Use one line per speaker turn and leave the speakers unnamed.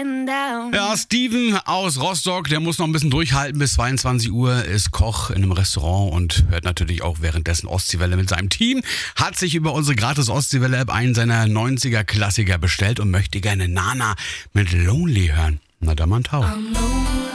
getting down.
Ja, Steven aus Rostock, der muss noch ein bisschen durchhalten. Bis 22 Uhr ist Koch in einem Restaurant und hört natürlich auch währenddessen Ostseewelle mit seinem Team. Hat sich über unsere gratis Ostseewelle-App einen seiner 90er-Klassiker bestellt und möchte gerne Nana mit Lonely hören. Na dann mal ein Tau.